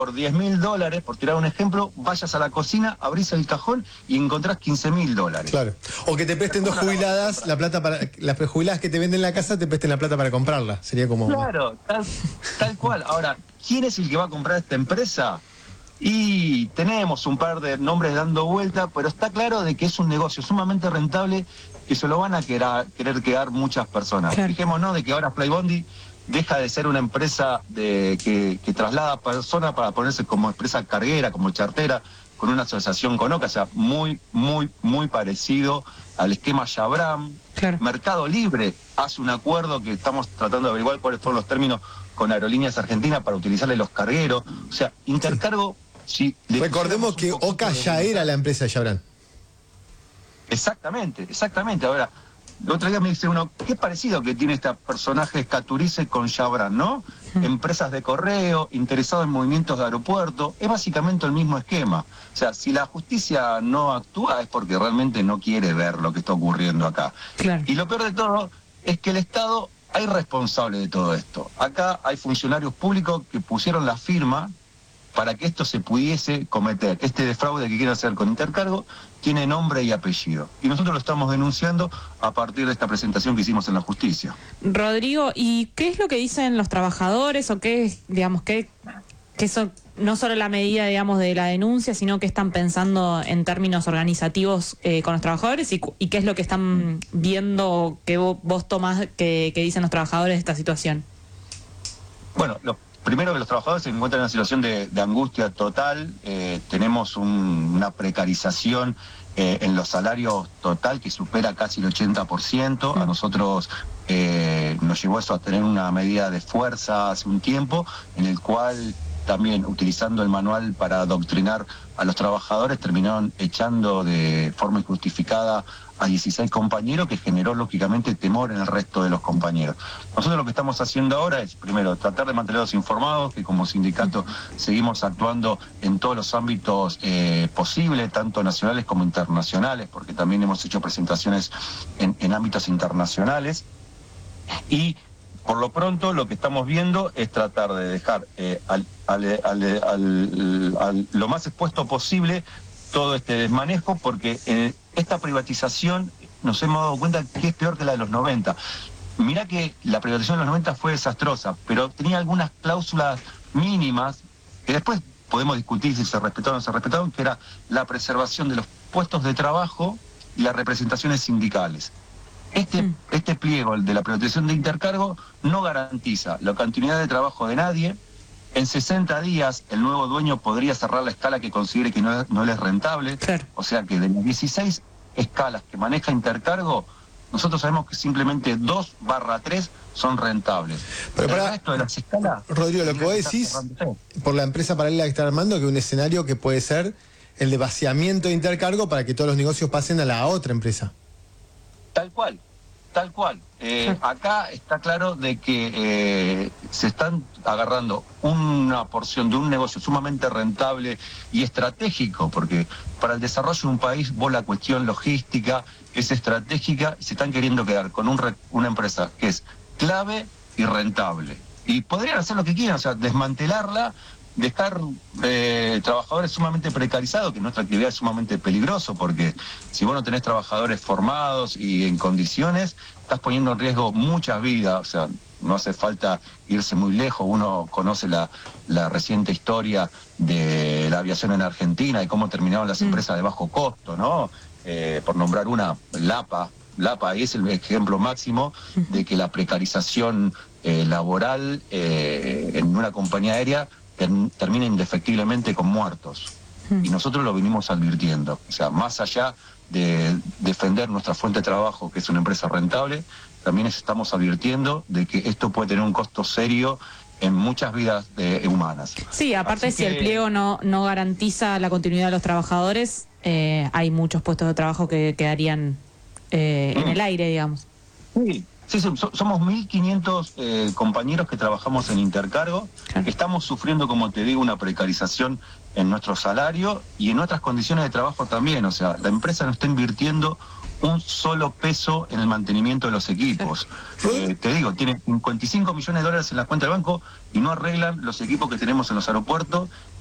por $10.000, por tirar un ejemplo, vayas a la cocina, abrís el cajón y encontrás $15.000. Claro. O que te presten dos jubiladas, la plata para las jubiladas que te venden la casa te presten la plata para comprarla. Sería como... Claro, tal cual. Ahora, ¿quién es el que va a comprar esta empresa? Y tenemos un par de nombres dando vuelta, pero está claro de que es un negocio sumamente rentable que se lo van a querer quedar muchas personas. Claro. Fijémonos de que ahora Flybondi deja de ser una empresa que traslada personas para ponerse como empresa carguera, como chartera, con una asociación con OCA, o sea, muy parecido al esquema Jabram. Claro. Mercado Libre hace un acuerdo que estamos tratando de averiguar cuáles fueron los términos con Aerolíneas Argentinas para utilizarle los cargueros. O sea, Intercargo... Si recordemos que OCA ya era la empresa de Jabram. Exactamente. Ahora, el otro día me dice uno, qué parecido que tiene este personaje Escaturice con Jabram, ¿no? Empresas de correo, interesados en movimientos de aeropuerto, es básicamente el mismo esquema. O sea, si la justicia no actúa es porque realmente no quiere ver lo que está ocurriendo acá. Claro. Y lo peor de todo es que el Estado hay responsable de todo esto. Acá hay funcionarios públicos que pusieron la firma para que esto se pudiese cometer. Este defraude que quieren hacer con Intercargo tiene nombre y apellido. Y nosotros lo estamos denunciando a partir de esta presentación que hicimos en la justicia. Rodrigo, ¿y qué es lo que dicen los trabajadores o qué, digamos, que eso, no solo la medida, digamos, de la denuncia, sino que están pensando en términos organizativos con los trabajadores y qué es lo que están viendo que vos tomás que dicen los trabajadores de esta situación? Bueno, primero que los trabajadores se encuentran en una situación de angustia total, tenemos una precarización en los salarios total que supera casi el 80%, a nosotros nos llevó eso a tener una medida de fuerza hace un tiempo, en el cual también utilizando el manual para adoctrinar a los trabajadores terminaron echando de forma injustificada a 16 compañeros, que generó lógicamente temor en el resto de los compañeros. Nosotros lo que estamos haciendo ahora es, primero, tratar de mantenerlos informados, que como sindicato seguimos actuando en todos los ámbitos posibles, tanto nacionales como internacionales, porque también hemos hecho presentaciones en ámbitos internacionales. Y por lo pronto lo que estamos viendo es tratar de dejar lo más expuesto posible todo este desmanejo, porque esta privatización nos hemos dado cuenta que es peor que la de los 90. Mirá que la privatización de los 90 fue desastrosa, pero tenía algunas cláusulas mínimas que después podemos discutir si se respetaron o no se respetaron, que era la preservación de los puestos de trabajo y las representaciones sindicales. Este pliego, el de la privatización de Intercargo, no garantiza la continuidad de trabajo de nadie. En 60 días el nuevo dueño podría cerrar la escala que considere que no le es rentable. Claro. O sea que de las 16 escalas que maneja Intercargo, nosotros sabemos que simplemente 2/3 son rentables. Pero el resto de las escalas... Rodrigo, lo que vos decís, por la empresa paralela que está armando, que un escenario que puede ser el de vaciamiento de Intercargo para que todos los negocios pasen a la otra empresa. Tal cual. Acá está claro de que se están agarrando una porción de un negocio sumamente rentable y estratégico, porque para el desarrollo de un país, vos la cuestión logística es estratégica y se están queriendo quedar con una empresa que es clave y rentable. Y podrían hacer lo que quieran, o sea, desmantelarla, dejar trabajadores sumamente precarizados, que nuestra actividad es sumamente peligroso, porque si vos no tenés trabajadores formados y en condiciones, estás poniendo en riesgo muchas vidas. O sea, no hace falta irse muy lejos, uno conoce la reciente historia de la aviación en Argentina y cómo terminaron las empresas de bajo costo, ¿no? Por nombrar una, LAPA es el ejemplo máximo de que la precarización laboral en una compañía aérea termina indefectiblemente con muertos. Y nosotros lo venimos advirtiendo. O sea, más allá de defender nuestra fuente de trabajo, que es una empresa rentable, también estamos advirtiendo de que esto puede tener un costo serio en muchas vidas humanas. Sí, aparte Así si el pliego no garantiza la continuidad de los trabajadores, hay muchos puestos de trabajo que quedarían en el aire, digamos. Sí, somos 1.500 compañeros que trabajamos en Intercargo. Claro. Estamos sufriendo, como te digo, una precarización en nuestro salario y en otras condiciones de trabajo también. O sea, la empresa no está invirtiendo un solo peso en el mantenimiento de los equipos. Te digo, tienen 55 millones de dólares en la cuenta del banco y no arreglan los equipos que tenemos en los aeropuertos